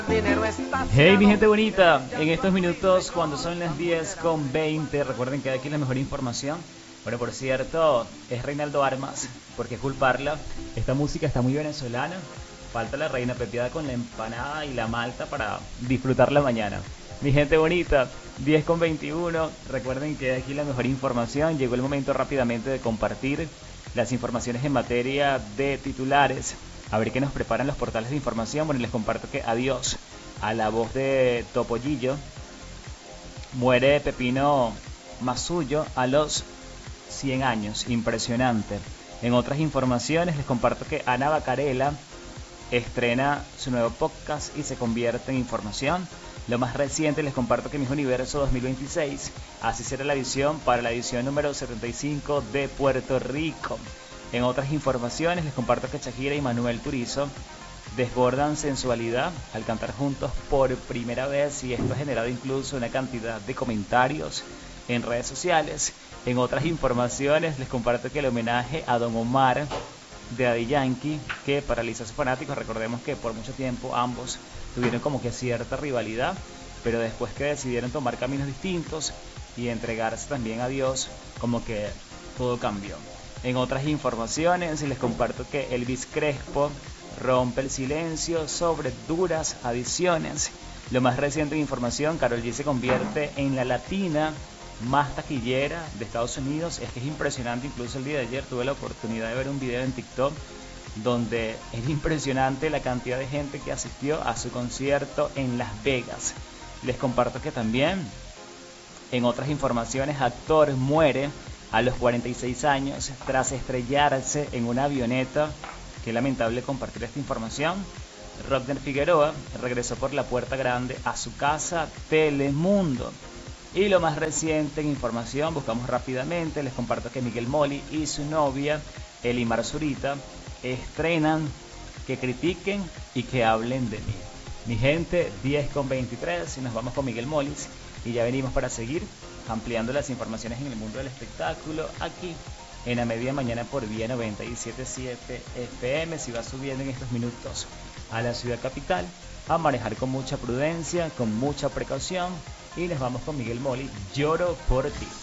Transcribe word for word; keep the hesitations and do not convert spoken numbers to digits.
Hey mi gente bonita, en estos minutos cuando son las diez con veinte, recuerden que aquí la mejor información. Bueno, por cierto, es Reinaldo Armas, porque culparla, esta música está muy venezolana, falta la reina pepiada con la empanada y la malta para disfrutar la mañana. Mi gente bonita, diez con veintiuno, recuerden que aquí la mejor información, llegó el momento rápidamente de compartir las informaciones en materia de titulares. A ver qué nos preparan los portales de información. Bueno, les comparto que adiós a la voz de Topollillo. Muere Pepino Masullo a los cien años. Impresionante. En otras informaciones les comparto que Ana Bacarela estrena su nuevo podcast y se convierte en información. Lo más reciente les comparto que Miss Universo dos mil veintiséis, así será la edición para la edición número setenta y cinco de Puerto Rico. En otras informaciones les comparto que Shakira y Manuel Turizo desbordan sensualidad al cantar juntos por primera vez y esto ha generado incluso una cantidad de comentarios en redes sociales. En otras informaciones les comparto que el homenaje a Don Omar de Daddy Yankee, que paralizó a sus fanáticos, recordemos que por mucho tiempo ambos tuvieron como que cierta rivalidad, pero después que decidieron tomar caminos distintos y entregarse también a Dios, como que todo cambió. En otras informaciones les comparto que Elvis Crespo rompe el silencio sobre duras adiciones. Lo más reciente de información, Karol G se convierte en la latina más taquillera de Estados Unidos. Es que es impresionante, incluso el día de ayer tuve la oportunidad de ver un video en TikTok donde es impresionante la cantidad de gente que asistió a su concierto en Las Vegas. Les comparto que también, en otras informaciones, actor muere a los cuarenta y seis años tras estrellarse en una avioneta. Qué lamentable compartir esta información. Rodner Figueroa regresó por la puerta grande a su casa Telemundo. Y lo más reciente en información, buscamos rápidamente, les comparto que Miguel Moli y su novia Elimar Zurita estrenan Que critiquen y que hablen de mí. Mi gente, diez con veintitrés y nos vamos con Miguel Molis y ya venimos para seguir ampliando las informaciones en el mundo del espectáculo aquí en A Media Mañana por Vía noventa y siete punto siete F M. Si va subiendo en estos minutos a la ciudad capital, a manejar con mucha prudencia, con mucha precaución, y les vamos con Miguel Moli, Lloro por ti.